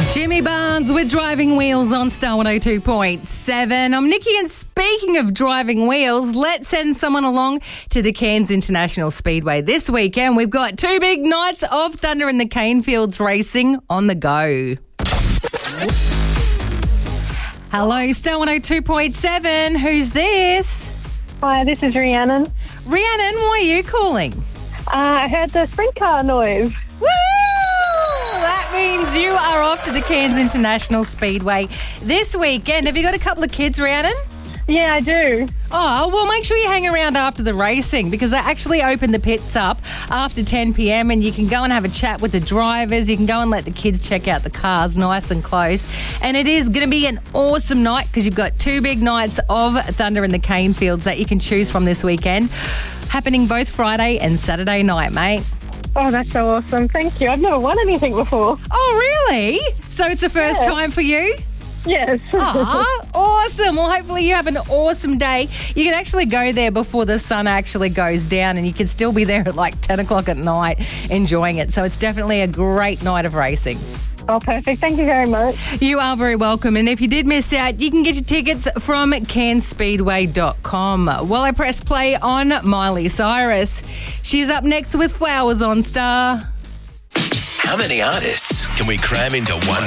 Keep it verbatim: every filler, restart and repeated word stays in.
Jimmy Barnes with Driving Wheels on Star one oh two point seven. I'm Nikki, and speaking of driving wheels, let's send someone along to the Cairns International Speedway this weekend. We've got two big nights of Thunder in the Cane Fields racing on the go. Hello, Star one oh two point seven. Who's this? Hi, this is Rhiannon. Rhiannon, why are you calling? Uh, I heard the sprint car noise. Woo! That means you are off to the Cairns International Speedway this weekend. Have you got a couple of kids, Rhiannon? Yeah, I do. Oh, well, make sure you hang around after the racing, because they actually open the pits up after ten p.m. and you can go and have a chat with the drivers. You can go and let the kids check out the cars nice and close. And it is going to be an awesome night because you've got two big nights of Thunder in the Cane Fields that you can choose from this weekend, happening both Friday and Saturday night, mate. Oh, that's so awesome. Thank you. I've never won anything before. Oh, really? So it's the first Yeah. time for you? Yes. Aw, awesome. Well, hopefully you have an awesome day. You can actually go there before the sun actually goes down, and you can still be there at like ten o'clock at night enjoying it. So it's definitely a great night of racing. Oh, perfect. Thank you very much. You are very welcome. And if you did miss out, you can get your tickets from cairns speedway dot com. While I press play on Miley Cyrus. She's up next with Flowers on Star. How many artists can we cram into one